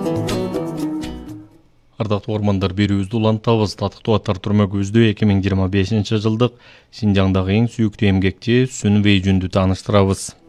Ардактуу ормандар берүүбүздү улантабыз. Татыктуу аттар түрмөгүбүздү 2025 жылдык Синжаңдагы эң сүйүктүү эмгекчи Сүн Вэйжүндү тааныштырабыз.